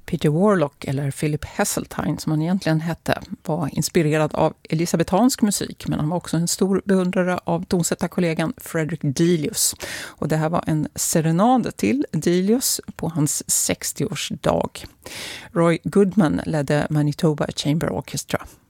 Peter Warlock, eller Philip Heseltine som han egentligen hette, var inspirerad av elisabetansk musik, men han var också en stor beundrare av tonsättarkollegan Frederick Delius. Och det här var en serenad till Delius på hans 60-årsdag. Roy Goodman ledde Manitoba Chamber Orchestra.